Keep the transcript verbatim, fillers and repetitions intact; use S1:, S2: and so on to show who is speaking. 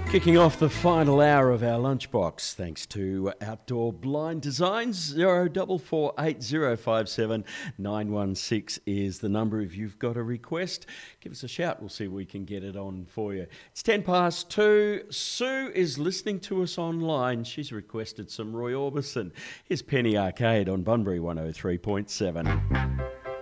S1: Kicking off the final hour of our lunchbox, thanks to Outdoor Blind Designs. Zero double four eight zero five seven nine one six is the number. If you've got a request, give us a shout. We'll see if we can get it on for you. It's ten past two. Sue is listening to us online. She's requested some Roy Orbison. Here's Penny Arcade on Bunbury one oh three point seven.